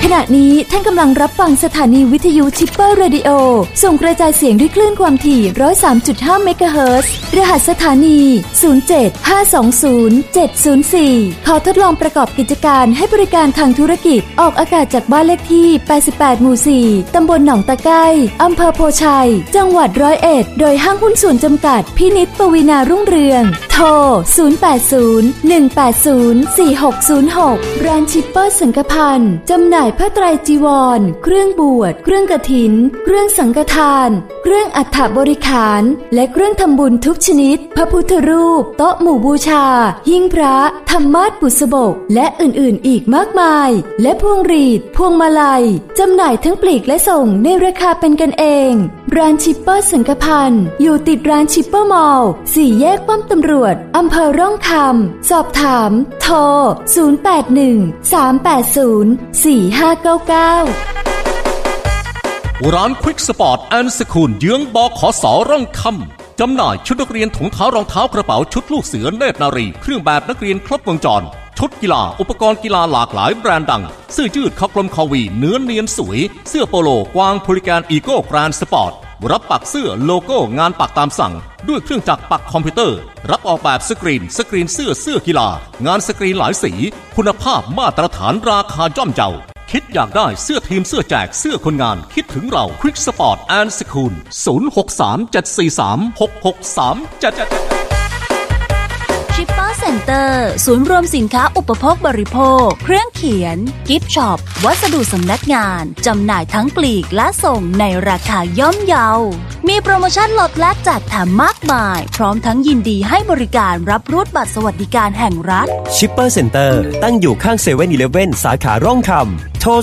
ณะนี้ท่านกำลังรับฟังสถานีวิทยุชิปเปอร์เรดิโอส่งกระจายเสียงด้วยคลื่นความถี่ 103.5 เมกะเฮิรตซ์ รหัสสถานี 075207004 ขอทดลองประกอบกิจการให้บริการทางธุรกิจออกอากาศจากบ้านเลขที่ 88 หมู่ 4 ตำบลหนองตะไคร้อำเภอโพชัย จังหวัด101โดยห้างหุ้นส่วนจำกัดพินิจปวีณารุ่งเรืองโทร 080-180-4606 ร้านชิปเปอร์สังฆพันธ์จำหน่ายผ้าไตรจีวรเครื่องบวชเครื่องกฐินเครื่องสังฆทานเครื่องอัฐบริขารและเครื่องทำบุญทุกชนิดพระพุทธรูปโต๊ะหมู่บูชาหิ้งพระธรรมาสน์บุษบกและอื่นๆอีกมากมายและพวงหรีดพวงมาลัยจำหน่ายทั้งปลีกและส่งในราคาเป็นกันเองร้านชิปเปอร์สังฆพันธ์อยู่ติดร้านชิปเปอร์มอลล์4 แยกป้อมตำรวจอำเภอร่องคำสอบถามโทร 081-380-4599 ร้านควิกสปอร์ตแอนด์สคูลเยื้องบขส.ร่องคำจำหน่ายชุดนักเรียนถุงเท้ารองเท้ากระเป๋าชุดลูกเสือเนตรนารีเครื่องแบบนักเรียนครบวงจรชุดกีฬาอุปกรณ์กีฬาหลากหลายแบรนด์ดังเสื้อยืดคอกลมคอวีเนื้อเนียนสวยเสื้อโปโลกวางพูลิแกนอีโก้แกรนด์สปอร์ตรับปักเสื้อโลโก้งานปักตามสั่งด้วยเครื่องจักรปักคอมพิวเตอร์รับออกแบบสกรีนเสื้อกีฬางานสกรีนหลายสีคุณภาพมาตรฐานราคาย่อมเยาคิดอยากได้เสื้อทีมเสื้อแจกเสื้อคนงานคิดถึงเราควิกสปอร์ตแอนด์สคูล 063-743-6637 ชิปเปอร์เซ็นเตอร์ศูนย์รวมสินค้าอุปโภคบริโภคเครื่องเขียนกิฟต์ช็อปวัสดุสำนักงานจำหน่ายทั้งปลีกและส่งในราคาย่อมเยามีโปรโมชั่นลดแลกแจกแถมมากมายพร้อมทั้งยินดีให้บริการรับรูดบัตรสวัสดิการแห่งรัฐชิปเปอร์เซ็นเตอร์ตั้งอยู่ข้างเซเว่น-11 สาขาร่องคำโทร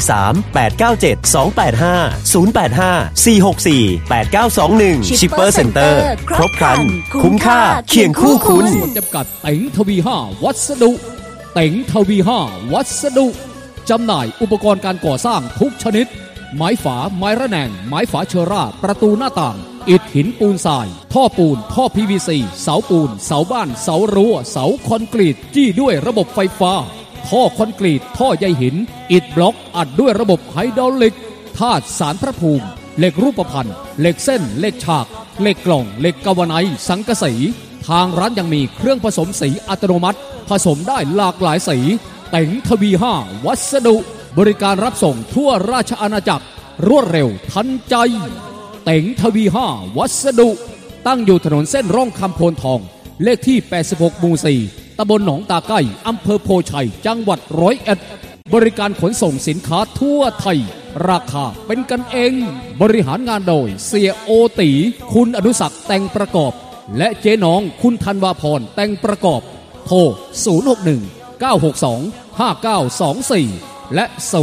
043-897-285 085-464-8921 ชิปเปอร์เซ็นเตอร์ครบครันคุ้มค่าเคียงคู่คุณจำกัดเต็งทวี5วัสดุเต็งทวี5วัสดุจำหน่ายอุปกรณ์การก่อสร้างทุกชนิดไม้ฝาไม้ระแนงไม้ฝาเชอร่าประตูหน้าต่างอิฐหินปูนทรายท่อปูนท่อ PVC เสาปูนเสาบ้านเสารั้วเสาคอนกรีตจี้ด้วยระบบไฟฟ้าท่อคอนกรีตท่อใยหินอิฐบล็อกอัดด้วยระบบไฮดรอลิกธาตุสารพระภูมิเหล็กรูปพรรณเหล็กเส้นเหล็กฉากเหล็กกล่องเหล็กกาวไนซ์สังกะสีทางร้านยังมีเครื่องผสมสีอัตโนมัติผสมได้หลากหลายสีเต็งทวี5วัสดุบริการรับส่งทั่วราชอาณาจักรรวดเร็วทันใจเต็งทวี5วัสดุตั้งอยู่ถนนเส้นร่องคำโพนทองเลขที่86หมู่4ตำบลหนองตาไก้อำเภอโพชัยจังหวัด101บริการขนส่งสินค้าทั่วไทยราคาเป็นกันเองบริหารงานโดยเสียโอตีคุณอนุศักดิ์แต่งประกอบและเจ๊น้องคุณธันวาพรแต่งประกอบโทร 061-962-5924 และ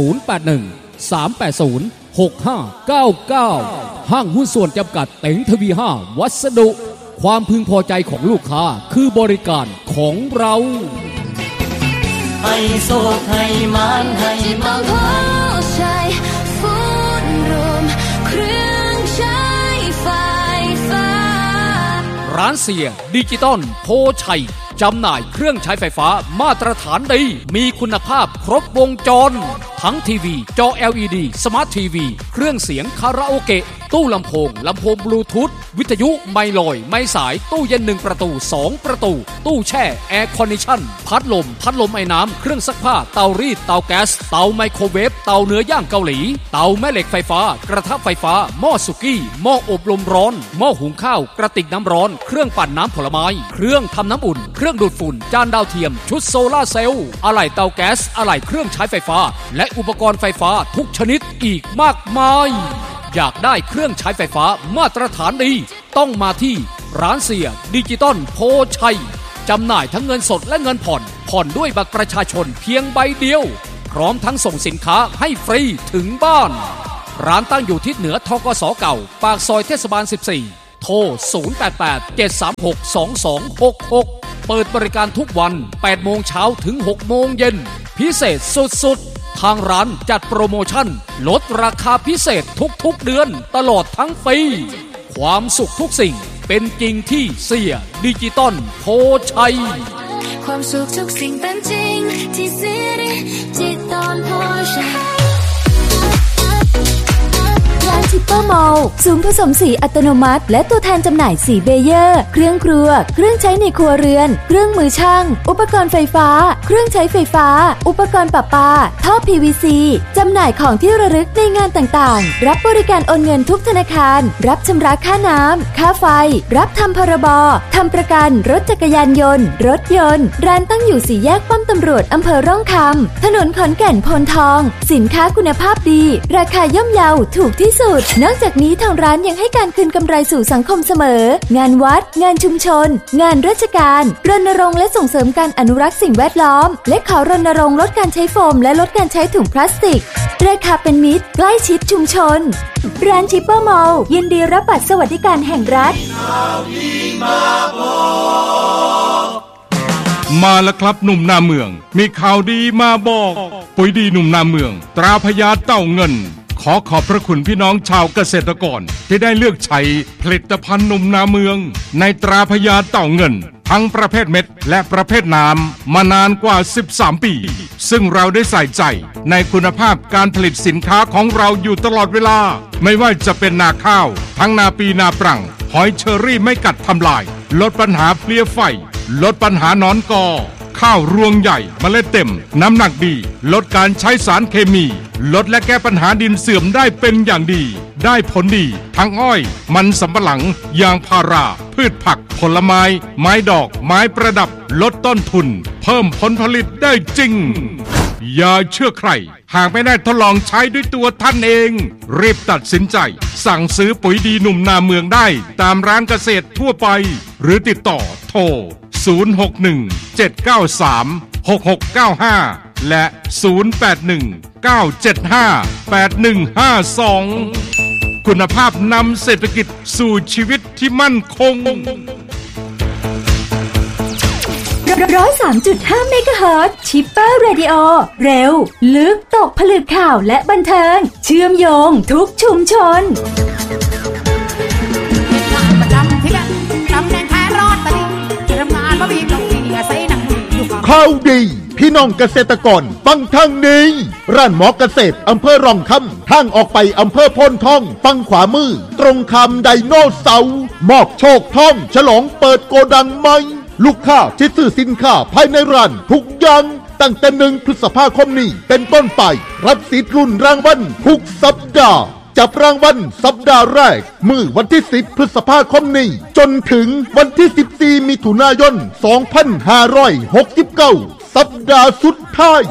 081-380-6599 ห้างหุ้นส่วนจำกัดเต็งทวี5วัสดุความพึงพอใจของลูกค้าคือบริการของเราให้โซให้มันให้มาพอใช้ฟูดรวมเครื่องใช้ไฟฟ้าร้านเสียดิจิตอลโพชัยจำหน่ายเครื่องใช้ไฟฟ้ามาตรฐานดีมีคุณภาพครบวงจรทั้งทีวีจอ LED สมาร์ททีวีเครื่องเสียงคาราโอเกะตู้ลำโพงบลูทูธวิทยุไมลอยไม้สายตู้เย็น1ประตู2ประตูตู้แช่แอร์คอนดิชั่นพัดลมไอ้น้ำเครื่องซักผ้าเตารีดเตาแก๊สเตาไมโครเวฟเตาเนื้อย่างเกาหลีเตาแม่เหล็กไฟฟ้ากระทะไฟฟ้าหม้อสุกี้หม้ออบลมร้อนหม้อหุงข้าวกระติกน้ำร้อนเครื่องปั่นน้ำผลไม้เครื่องทำน้ำอุ่นเครื่องดูดฝุ่นจานดาวเทียมชุดโซล่าเซลล์อะไหล่เตาแก๊สอะไหล่เครื่องใช้ไฟฟ้าและอุปกรณ์ไฟฟ้าทุกชนิดอีกมากมายอยากได้เครื่องใช้ไฟฟ้ามาตรฐานดีต้องมาที่ร้านเสียดิจิตอลโพชัยจำหน่ายทั้งเงินสดและเงินผ่อนด้วยบัตรประชาชนเพียงใบเดียวพร้อมทั้งส่งสินค้าให้ฟรีถึงบ้านร้านตั้งอยู่ทิศเหนือธกสเก่าปากซอยเทศบาล14โทร 088-736-2266 เปิดบริการทุกวัน 8 โมงเช้าถึง 6 โมงเย็นพิเศษสุดๆทางร้านจัดโปรโมชั่นลดราคาพิเศษทุกๆเดือนตลอดทั้งปีความสุขทุกสิ่งเป็นจริงที่เสียดิจิตอลโพชัยความสุขทุกสิ่งเป็นจริงที่เสียดิจิตอลโพชัยลศูนย์ผสมสีอัตโนมัติและตัวแทนจำหน่ายสีเบเยอร์เครื่องครัวเครื่องใช้ในครัวเรือนเครื่องมือช่างอุปกรณ์ไฟฟ้าเครื่องใช้ไฟฟ้าอุปกรณ์ประปาท่อ PVC จำหน่ายของที่ระลึกในงานต่างๆรับบริการโอนเงินทุกธนาคารรับชำระค่าน้ำค่าไฟรับทำพรบทำประกันรถจักรยานยนต์รถยนต์ร้านตั้งอยู่4 แยกป้อมตำรวจอำเภอร่องคำถนนขอนแก่นโพนทองสินค้าคุณภาพดีราคาย่อมเยาถูกที่สุดนอกจากนี้ทางร้านยังให้การคืนกำไรสู่สังคมเสมองานวัดงานชุมชนงานราชการรณรงค์และส่งเสริมการอนุรักษ์สิ่งแวดล้อมและขอรณรงค์ลดการใช้โฟมและลดการใช้ถุงพลาสติกราคาเป็นมิตรใกล้ชิดชุมชนร้านชิปเปอร์มอลล์ยินดีรับบัตรสวัสดิการแห่งรัฐมาแล้วครับหนุ่มนาเมืองมีข่าวดีมาบอกปุ๋ยดีหนุ่มนาเมืองตราพญาเต่าเงินขอขอบพระคุณพี่น้องชาวเกษตรกรที่ได้เลือกใช้ผลิตภัณฑ์หนุ่มนาเมืองในตราพญาเต่าเงินทั้งประเภทเม็ดและประเภทน้ำมานานกว่า13 ปีซึ่งเราได้ใส่ใจในคุณภาพการผลิตสินค้าของเราอยู่ตลอดเวลาไม่ว่าจะเป็นนาข้าวทั้งนาปีนาปรังหอยเชอรี่ไม่กัดทำลายลดปัญหาเพลี้ยไฟลดปัญหาหนอนกอข้าวรวงใหญ่เมล็ดเต็มน้ำหนักดีลดการใช้สารเคมีลดและแก้ปัญหาดินเสื่อมได้เป็นอย่างดีได้ผลดีทั้งอ้อยมันสำปะหลังยางพาราพืชผักผลไม้ไม้ดอกไม้ประดับลดต้นทุนเพิ่มผลผลิตได้จริงอย่าเชื่อใครหากไม่ได้ทดลองใช้ด้วยตัวท่านเองรีบตัดสินใจสั่งซื้อปุ๋ยดีหนุ่มนาเมืองได้ตามร้านเกษตรทั่วไปหรือติดต่อโทร061-793-6695 และ 081-975-8152 คุณภาพนำเศรษฐกิจสู่ชีวิตที่มั่นคง 103.5 เมกะเฮิรตซ์ชิปเปอร์เรดิโอเร็วลึกตกผลึกข่าวและบันเทิงเชื่อมโยงทุกชุมชนข่าวดีพี่น้องเกษตรกรฟังทางนี้ร้านหมอเกษตรอำเภอร่องคำทางออกไปอำเภอโพนทองฝั่งขวามือตรงคำไดโนเสาร์มอบโชคทองฉลองเปิดโกดังใหม่ลูกค้าที่ซื้อสินค้าภายในร้านทุกอย่างตั้งแต่1 พฤษภาคมนี้เป็นต้นไปรับสิทธิ์ลุ้นรางวัลทุกสัปดาห์จับรางวัลสัปดาห์แรกมื้อวันที่10 พฤษภาคมนี้จนถึงวันที่14 มิถุนายน 2569สัปดาห์สุดท้าย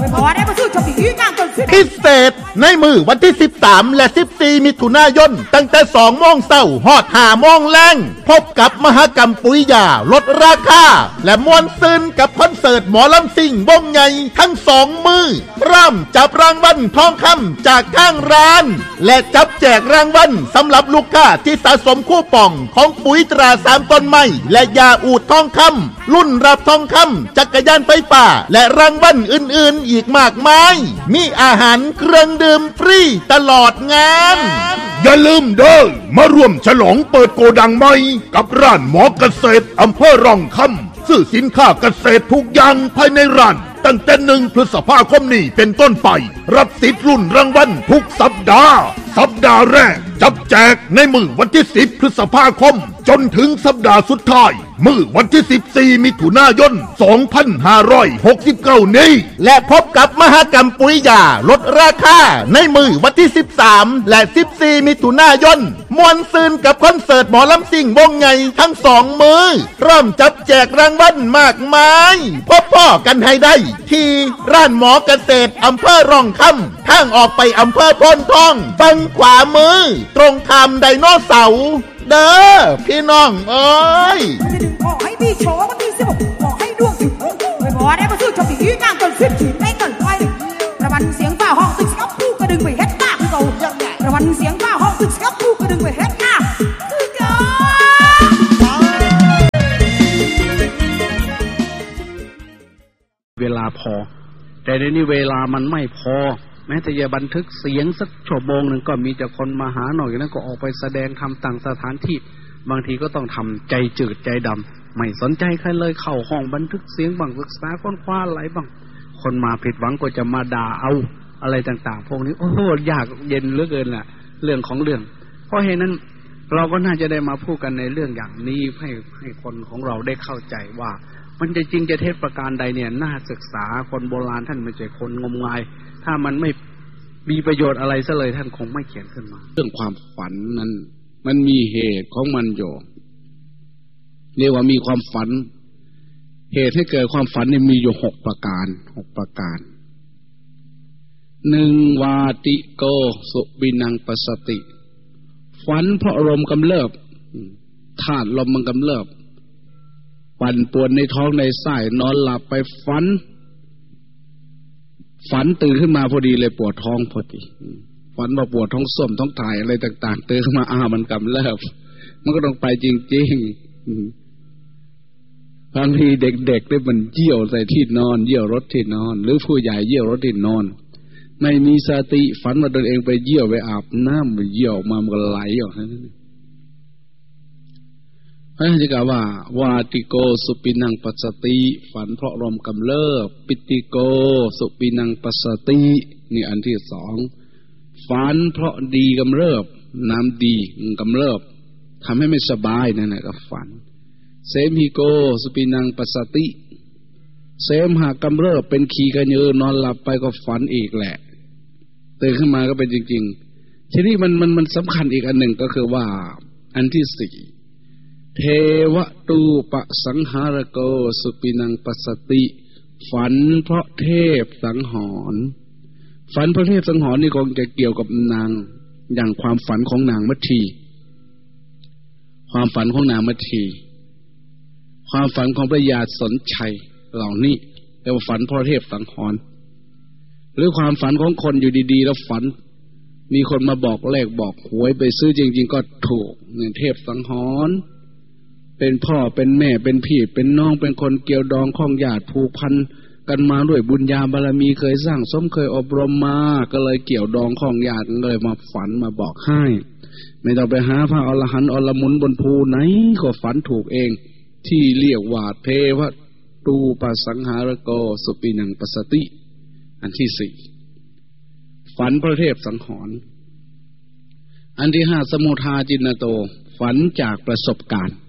พิเศษในมือวันที่13และ14มิถุนายนตั้งแต่2 โมงเช้าฮอด5 โมงแลงพบกับมหกรรมปุ๋ยยาลดราคาและมวลซื่นกับคอนเสิร์ตหมอลำซิ่งวงใหญ่ทั้ง2 มือพร้อมจับรางวัลทองคำจากข้างร้านและจับแจกรางวัลสำหรับลูกค้าที่สะสมคูปองของปุ๋ยตรา3 ต้นไม้และยาอูดทองคำรุ่นรับทองคำจักรยานไฟฟ้าและรางวัลอื่นๆอีกมากมายมีอาหารเครื่องดื่มฟรีตลอดงานอย่าลืมเด้อมาร่วมฉลองเปิดโกดังใหม่กับร้านหมอเกษตรอำเภอร่องคำซื้อสินค้าเกษตรทุกอย่างภายในร้านตั้งแต่1 พฤษภาคมนี้เป็นต้นไปรับสิทธิ์ลุ้นรางวัลทุกสัปดาห์สัปดาห์แรกจับแจกในมื้อวันที่10 พฤษภาคมจนถึงสัปดาห์สุดท้ายมื้อวันที่14 มิถุนายน 2569 นี้และพบกับมหกรรมปุ๋ยยาลดราคาในมื้อวันที่13และ14 มิถุนายนมวลซืนกับคอนเสิร์ตหมอลำซิ่งวงใหญ่ทั้ง2 มื้อเริ่มจับแจกรางวัลมากมายพ่อกันให้ได้ที่ร้านหมอเกษตรอำเภอร่องคำทางออกไปอำเภอโพนทองฝั่งขวามือตรงคำไดโนเสาร์เด้อพี่น้องเอ้ยขอให้พี่โชว์วันที่16ขอให้ดวงถึงไม่พอได้มาซื้อชมที่ยืนงานจนสิ้นชีพได้ก่อนไประวันเสียงฟ้าห้องตึกเสียงผู้กระดึงไปเฮ็ดหน้าคือเขาระวันเสียงฟ้าห้องตึกเสียงผู้กระดึงไปเฮ็ดหน้าคือเจ้าเวลาพอแต่ในนี้เวลามันไม่พอแม้แต่จะบันทึกเสียงสักชั่วโมงหนึ่งก็มีแต่คนมาหาหน่อยนั้นก็ออกไปแสดงทำต่างสถานที่บางทีก็ต้องทำใจจืดใจดำไม่สนใจใครเลยเข้าห้องบันทึกเสียงบ้างศึกษาค้นคว้าอะไรบ้างคนมาผิดหวังก็จะมาด่าเอาอะไรต่างๆพวกนี้โอ้โหยากเย็นเหลือเกินแหละเรื่องของเรื่องเพราะเหตุนั้นเราก็น่าจะได้มาพูดกันในเรื่องอย่างนี้ให้คนของเราได้เข้าใจว่ามันจะจริงจะเท็จประการใดเนี่ยน่าศึกษาคนโบราณท่านไม่ใช่คนงมงายถ้ามันไม่มีประโยชน์อะไรซะเลยท่านคงไม่เขียนขึ้นมาเรื่องความฝันนั้นมันมีเหตุของมันอยู่เรียกว่ามีความฝันเหตุให้เกิดความฝันเนี่ยมีอยู่6 ประการ1วาติโกสุบินังปัสสติฝันเพราะลมกำเริบธาตุลมมันกำเริบปั่นป่วนในท้องในไส้นอนหลับไปฝันตื่นขึ้นมาพอดีเลยปวดท้องพอดีฝันว่าปวดท้องส้วมท้องถ่ายอะไรต่างๆตื่นขึ้นมามันกำเริบมันก็ต้องไปจริงๆบางทีเด็กๆได้มันเยี่ยวใส่ที่นอนเยี่ยวรถที่นอนหรือผู้ใหญ่เยี่ยวรถที่นอนไม่มีสติฝันว่าตนเองไปเยี่ยวไปอาบน้ำไปเยี่ยวมามันก็ไหลออกนั่นพระจะกล่าวว่าวาติโกสุปินังปัสสติฝันเพราะลมกำเริบปิติโกสุปินังปัสสตินี่อันที่2ฝันเพราะดีกำเริบน้ำดีกำเริบทำให้ไม่สบายนั่นแหละก็ฝันเสมหิโกสุปินังปัสสติเสมหากำเริบเป็นขี้กระเยือนอนหลับไปก็ฝันอีกแหละตื่นขึ้นมาก็เป็นจริงๆทีนี้มันสำคัญอีกอันหนึ่งก็คือว่าอันที่4เทวตูปสังหารโกสุปินังปัสสติฝันเพราะเทพสังหรณ์ฝันเพราะเทพสังหรณ์นี่คงจะเกี่ยวกับนางอย่างความฝันของนางมัทธีความฝันของนางมัทธีความฝันของพระยาสนชัยเหล่านี้เรียกว่าฝันเพราะเทพสังหรณ์หรือความฝันของคนอยู่ดีๆแล้วฝันมีคนมาบอกเลขบอกหวยไปซื้อจริงๆก็ถูกเนี่ยเทพสังหรณ์เป็นพ่อเป็นแม่เป็นพี่เป็นน้องเป็นคนเกี่ยวดองข้องญาติผูกพันกันมาด้วยบุญญาบารมีเคยสร้างสมเคยอบรมมาก็เลยเกี่ยวดองข้องญาติเลยมาฝันมาบอกให้ไม่ต้องไปหาพระอรหันต์อรมุนบนภูไหนก็ฝันถูกเองที่เรียกว่าเทวตูปสังหารโกสุปินังปัสสติอันที่4ฝันพระเทพสังหรณ์อันที่5สมุทาจินโตฝันจากประสบการณ์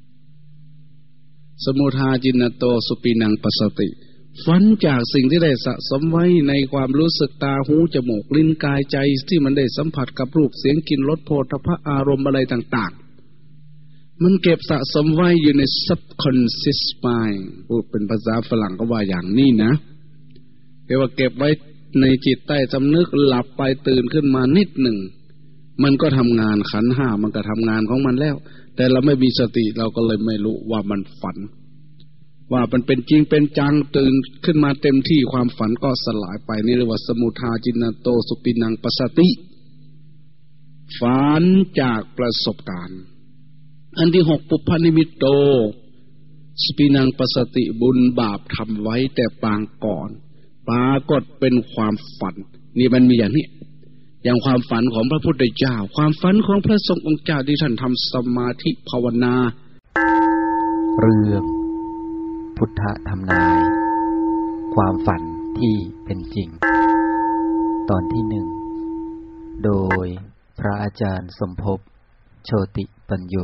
สมุทาจินโตสุปินังปัสสติฝันจากสิ่งที่ได้สะสมไว้ในความรู้สึกตาหูจมูกลิ้นกายใจที่มันได้สัมผัสกับรูปเสียงกลิ่นรสโผฏฐัพพะอารมณ์อะไรต่างๆมันเก็บสะสมไว้อยู่ใน subconscious mind พูดเป็นภาษาฝรั่งก็ว่าอย่างนี้นะเรียกว่าเก็บไว้ในจิตใต้สำนึกหลับไปตื่นขึ้นมานิดหนึ่งมันก็ทำงานขันธ์5มันก็ทำงานของมันแล้วแต่เราไม่มีสติเราก็เลยไม่รู้ว่ามันฝันว่ามันเป็นจริงเป็นจังตื่นขึ้นมาเต็มที่ความฝันก็สลายไปนี่เรียกว่าสมุทาจินโตสุปินังปัสสติฝันจากประสบการณ์อันที่6ปุพพนิมิตโตสุปินังปัสสติบุญบาปทำไว้แต่ปางก่อนปรากฏเป็นความฝันนี่มันมีอย่างนี้อย่างความฝันของพระพุทธเจ้าความฝันของพระสงฆ์องค์เจ้าที่ท่านทำสมาธิภาวนาเรื่องพุทธทำนายความฝันที่เป็นจริงตอนที่1โดยพระอาจารย์สมภพโชติปัญโย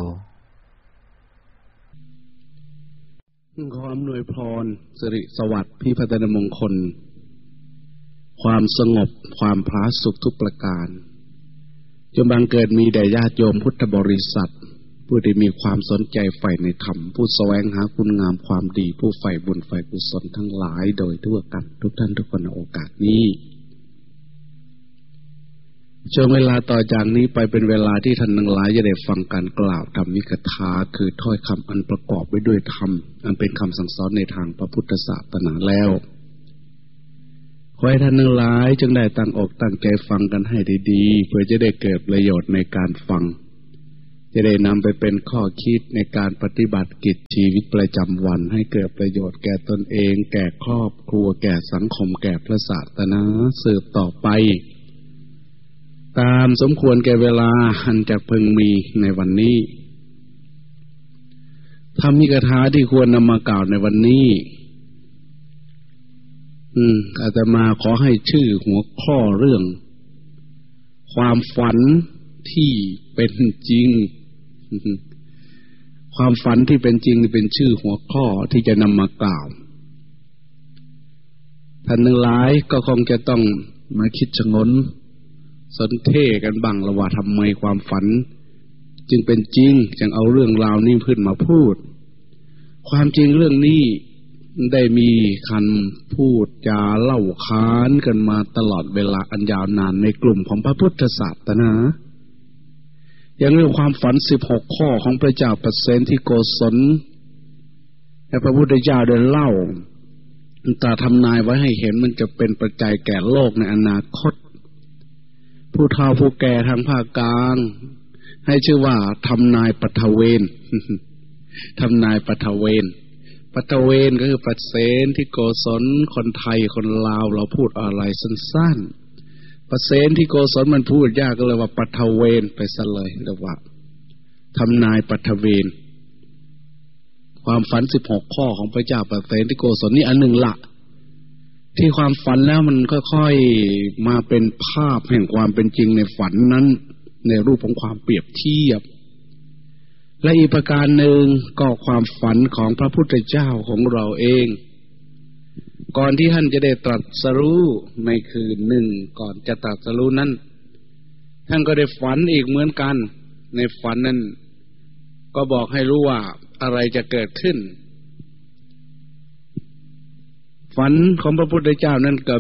ขออำนวยพรสิริสวัสดิ์พิพัฒนมงคลความสงบความผาสุกทุกประการจงบังเกิดมีแด่ญาติโยมพุทธบริษัทผู้ที่มีความสนใจใฝ่ในธรรมผู้แสวงหาคุณงามความดีผู้ใฝ่บุญใฝ่กุศลทั้งหลายโดยทั่วกันทุกท่านทุกคนในโอกาสนี้ช่วงเวลาต่อจากนี้ไปเป็นเวลาที่ท่านทั้งหลายจะได้ฟังการกล่าวธรรมิกถาคือถ้อยคำอันประกอบไว้ด้วยธรรมอันเป็นคำสั่งสอนในทางพระพุทธศาสนาแล้วขอให้ท่านทั้งหลายจงได้ตั้งอกตั้งใจฟังกันให้ดีๆเพื่อจะได้เกิดประโยชน์ในการฟังจะได้นำไปเป็นข้อคิดในการปฏิบัติกิจชีวิตประจำวันให้เกิดประโยชน์แก่ตนเองแก่ครอบครัวแก่สังคมแก่พระศาสนาสืบต่อไปตามสมควรแก่เวลาอันจะพึงมีในวันนี้ธรรมิกถาที่ควรนำมากล่าวในวันนี้อาตมาขอให้ชื่อหัวข้อเรื่องความฝันที่เป็นจริงความฝันที่เป็นจริงนี่เป็นชื่อหัวข้อที่จะนำมากล่าวท่านทั้งหลายก็คงจะต้องมาคิดชงนสนเทกันบ้างละว่าทำไมความฝันจึงเป็นจริงจึงเอาเรื่องราวนี้ขึ้นมาพูดความจริงเรื่องนี้ได้มีคันพูดจาเล่าค้านกันมาตลอดเวลาอันยาวนานในกลุ่มของพระพุทธศาสนาอย่างเรื่องความฝัน16ข้อของพระเจ้าประเสนที่โกศลและพระพุทธเจ้าได้เล่าตราทำนายไว้ให้เห็นมันจะเป็นปัจจัยแก่โลกในอนาคตผู้เฒ่าผู้แก่ทางภาคกลางให้ชื่อว่าทำนายปฐเวณ ทำนายปฐเวณปฐเวณก็คือประเสนที่โกศลคนไทยคนลาวเราพูดอะไรสั้นๆประเสนที่โกศลมันพูดยากก็เลยว่าปฐเวณไปซะเลยเรียกว่าทำนายปฐเวณความฝัน16ข้อของพระเจ้าประเสนที่โกศลนี่อันหนึ่งละที่ความฝันแล้วมันค่อยๆมาเป็นภาพแห่งความเป็นจริงในฝันนั้นในรูปของความเปรียบเทียบและอีกประการหนึ่งก็ความฝันของพระพุทธเจ้าของเราเองก่อนที่ท่านจะได้ตรัสรู้ในคืนหนึ่งก่อนจะตรัสรู้นั้นท่านก็ได้ฝันอีกเหมือนกันในฝันนั้นก็บอกให้รู้ว่าอะไรจะเกิดขึ้นฝันของพระพุทธเจ้านั้นก็